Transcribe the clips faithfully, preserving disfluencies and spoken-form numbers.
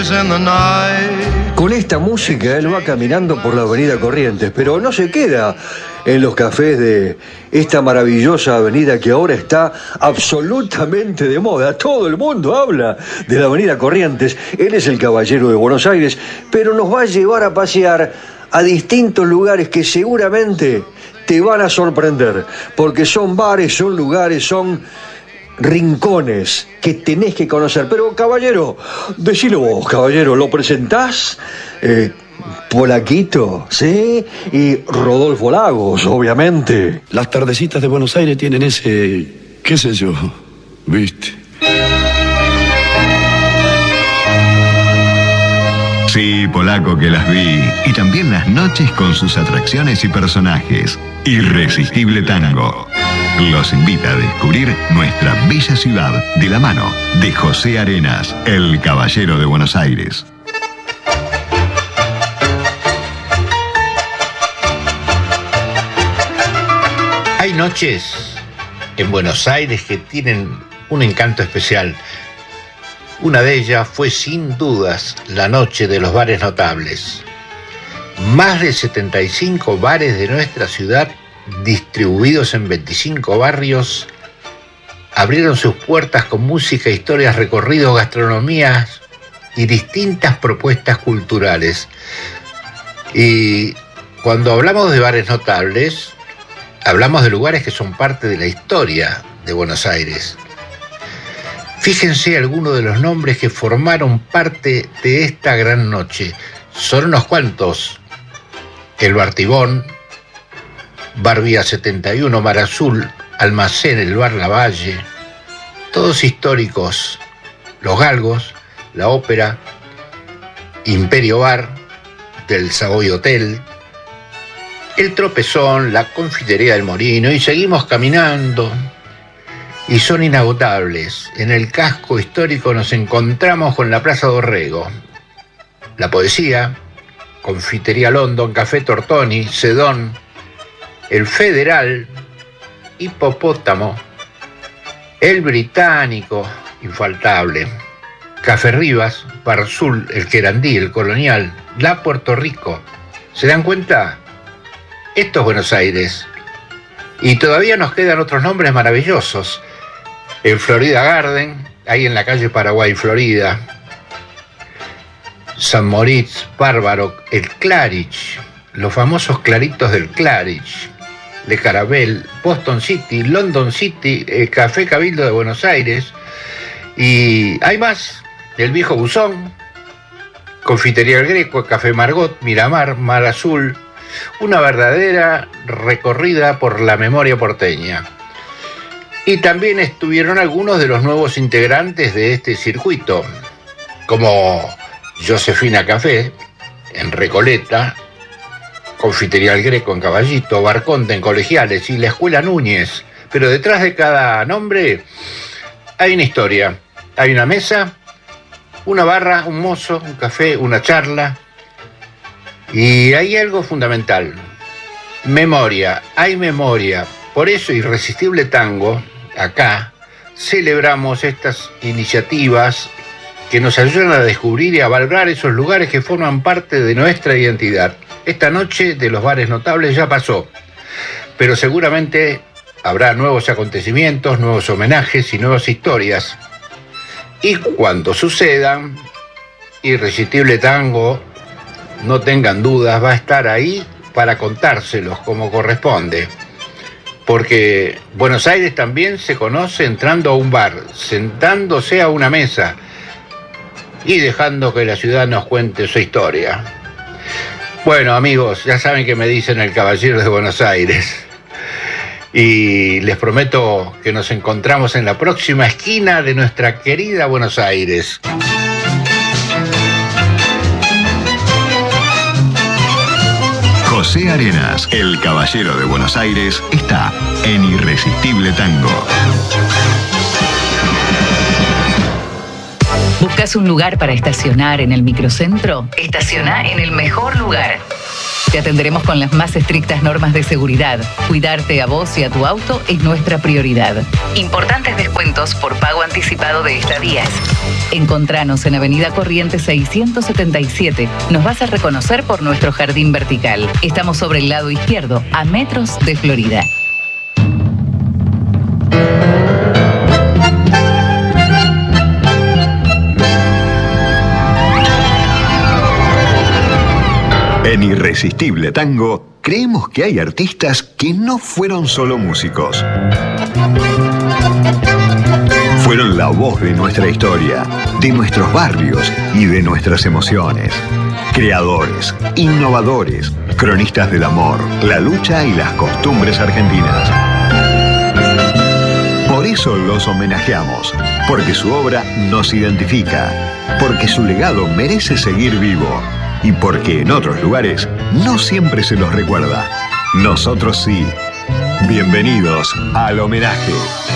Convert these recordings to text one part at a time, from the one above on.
Con esta música él va caminando por la avenida Corrientes, pero no se queda en los cafés de esta maravillosa avenida que ahora está absolutamente de moda. Todo el mundo habla de la avenida Corrientes. Él es el caballero de Buenos Aires, pero nos va a llevar a pasear a distintos lugares que seguramente te van a sorprender, porque son bares, son lugares, son rincones que tenés que conocer. Pero, caballero, decilo vos, caballero, ¿lo presentás? Eh, Polaquito, ¿sí? Y Rodolfo Lagos, obviamente. Las tardecitas de Buenos Aires tienen ese, qué sé yo, ¿viste? Sí, Polaco, que las vi. Y también las noches con sus atracciones y personajes. Irresistible Tango los invita a descubrir nuestra bella ciudad de la mano de José Arenas, el caballero de Buenos Aires. Hay noches en Buenos Aires que tienen un encanto especial. Una de ellas fue sin dudas la noche de los bares notables. Más de setenta y cinco bares de nuestra ciudad, distribuidos en veinticinco barrios, abrieron sus puertas con música, historias, recorridos, gastronomías y distintas propuestas culturales. Y cuando hablamos de bares notables, hablamos de lugares que son parte de la historia de Buenos Aires. Fíjense algunos de los nombres que formaron parte de esta gran noche. Son unos cuantos: el Bar Tibón, Bar Vía setenta y uno, Mar Azul, Almacén, el Bar Lavalle, todos históricos. Los Galgos, la Ópera, Imperio Bar, del Savoy Hotel, el Tropezón, la Confitería del Molino, y seguimos caminando. Y son inagotables. En el casco histórico nos encontramos con la Plaza Dorrego, la Poesía, Confitería London, Café Tortoni, Sedón, el Federal, Hipopótamo, el Británico, infaltable, Café Rivas, Bar Sul, el Querandí, el Colonial, la Puerto Rico. ¿Se dan cuenta? Esto es Buenos Aires. Y todavía nos quedan otros nombres maravillosos. El Florida Garden, ahí en la calle Paraguay, Florida. San Moritz, Bárbaro, el Claridge, los famosos claritos del Claridge, Le Carabel, Boston City, London City, el Café Cabildo de Buenos Aires. Y hay más: el Viejo Buzón, Confitería El Greco, Café Margot, Miramar, Mar Azul. Una verdadera recorrida por la memoria porteña. Y también estuvieron algunos de los nuevos integrantes de este circuito, como Josefina Café, en Recoleta, Confitería El Greco en Caballito, Bar Conte en Colegiales y la Escuela Núñez. Pero detrás de cada nombre hay una historia. Hay una mesa, una barra, un mozo, un café, una charla. Y hay algo fundamental: memoria. Hay memoria. Por eso Irresistible Tango, acá, celebramos estas iniciativas que nos ayudan a descubrir y a valorar esos lugares que forman parte de nuestra identidad. Esta noche de los bares notables ya pasó, pero seguramente habrá nuevos acontecimientos, nuevos homenajes y nuevas historias. Y cuando sucedan, Irresistible Tango, no tengan dudas, va a estar ahí para contárselos como corresponde. Porque Buenos Aires también se conoce entrando a un bar, sentándose a una mesa y dejando que la ciudad nos cuente su historia. Bueno, amigos, ya saben que me dicen el caballero de Buenos Aires. Y les prometo que nos encontramos en la próxima esquina de nuestra querida Buenos Aires. José Arenas, el caballero de Buenos Aires, está en Irresistible Tango. ¿Buscas un lugar para estacionar en el microcentro? Estaciona en el mejor lugar. Te atenderemos con las más estrictas normas de seguridad. Cuidarte a vos y a tu auto es nuestra prioridad. Importantes descuentos por pago anticipado de estadías. Encontranos en Avenida Corrientes seiscientos setenta y siete. Nos vas a reconocer por nuestro jardín vertical. Estamos sobre el lado izquierdo, a metros de Florida. En Irresistible Tango, creemos que hay artistas que no fueron solo músicos. Fueron la voz de nuestra historia, de nuestros barrios y de nuestras emociones. Creadores, innovadores, cronistas del amor, la lucha y las costumbres argentinas. Por eso los homenajeamos, porque su obra nos identifica, porque su legado merece seguir vivo. Y porque en otros lugares no siempre se los recuerda. Nosotros sí. Bienvenidos al homenaje.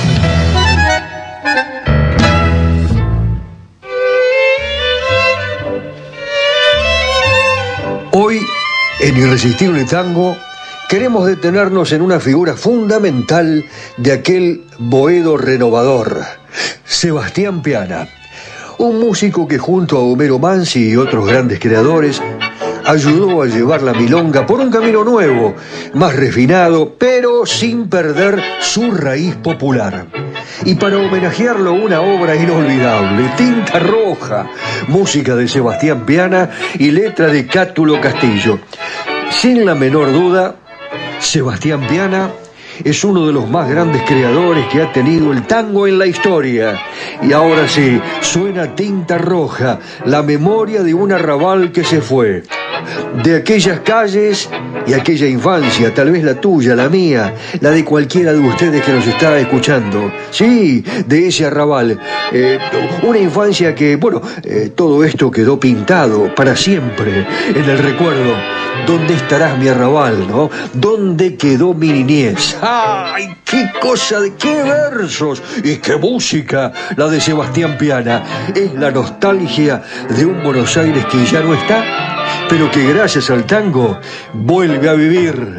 Hoy, en Irresistible Tango, queremos detenernos en una figura fundamental de aquel boedo renovador, Sebastián Piana. Un músico que junto a Homero Mansi y otros grandes creadores ayudó a llevar la milonga por un camino nuevo, más refinado, pero sin perder su raíz popular. Y para homenajearlo, una obra inolvidable, Tinta Roja, música de Sebastián Piana y letra de Cátulo Castillo. Sin la menor duda, Sebastián Piana es uno de los más grandes creadores que ha tenido el tango en la historia. Y ahora sí, suena Tinta Roja, la memoria de un arrabal que se fue. De aquellas calles y aquella infancia, tal vez la tuya, la mía, la de cualquiera de ustedes que nos está escuchando. Sí, de ese arrabal. Eh, una infancia que, bueno, eh, todo esto quedó pintado para siempre en el recuerdo. ¿Dónde estarás, mi arrabal, no? ¿Dónde quedó mi niñez? ¡Ay, qué cosa, de qué versos y qué música! La de Sebastián Piana. Es la nostalgia de un Buenos Aires que ya no está, pero que gracias al tango vuelve a vivir.